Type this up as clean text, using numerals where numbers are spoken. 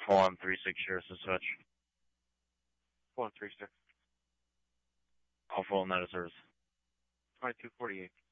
Full on 3-6 sheriff's dispatch. Full on 3-6. All full on that of service. 2248.